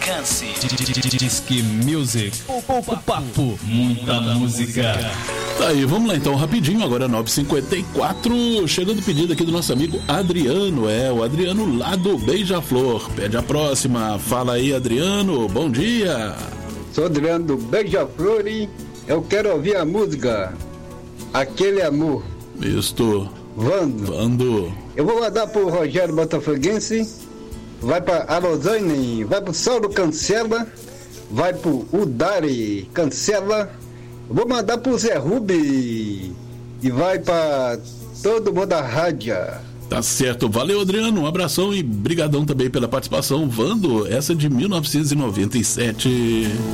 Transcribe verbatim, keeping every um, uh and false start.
Canse Disque Music. Pouco papo, muita música. Tá aí, vamos lá então, rapidinho, agora nove e cinquenta e quatro, chegando o pedido aqui do nosso amigo Adriano, é, o Adriano lá do Beija-Flor, pede a próxima. Fala aí, Adriano, bom dia. Sou Adriano do Beija-Flor e eu quero ouvir a música Aquele Amor. Isto. Vando. Vando. Eu vou mandar pro Rogério Botafoguense, vai pra Arozane, vai pro Saulo Cancela, vai pro Udari Cancela, vou mandar pro Zé Rubi e vai pra todo mundo da rádio. Tá certo, valeu, Adriano, um abração e brigadão também pela participação. Vando, essa de mil novecentos e noventa e sete.